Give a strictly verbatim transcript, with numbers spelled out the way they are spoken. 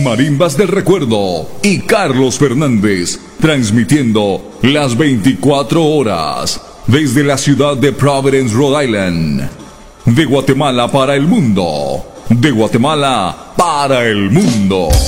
Marimbas del Recuerdo y Carlos Fernández, transmitiendo las veinticuatro horas desde la ciudad de Providence, Rhode Island. De Guatemala para el mundo. De Guatemala para el mundo.